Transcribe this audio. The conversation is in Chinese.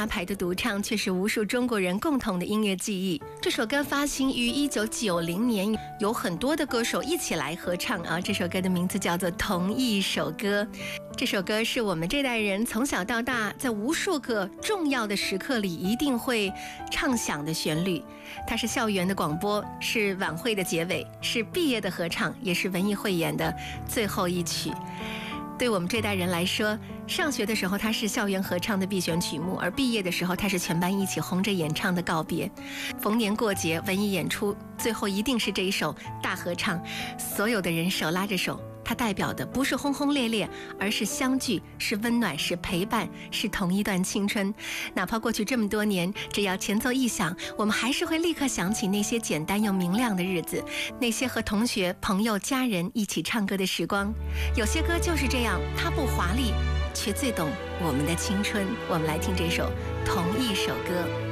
大牌的独唱，却是无数中国人共同的音乐记忆。这首歌发行于1990年，有很多的歌手一起来合唱啊。这首歌的名字叫做《同一首歌》。这首歌是我们这代人从小到大在无数个重要的时刻里一定会唱响的旋律。它是校园的广播，是晚会的结尾，是毕业的合唱，也是文艺汇演的最后一曲。对我们这代人来说，上学的时候它是校园合唱的必选曲目，而毕业的时候它是全班一起红着演唱的告别。逢年过节文艺演出，最后一定是这一首大合唱，所有的人手拉着手，它代表的不是轰轰烈烈，而是相聚，是温暖，是陪伴，是同一段青春。哪怕过去这么多年，只要前奏一响，我们还是会立刻想起那些简单又明亮的日子，那些和同学、朋友、家人一起唱歌的时光。有些歌就是这样，它不华丽，却最懂我们的青春。我们来听这首《同一首歌》。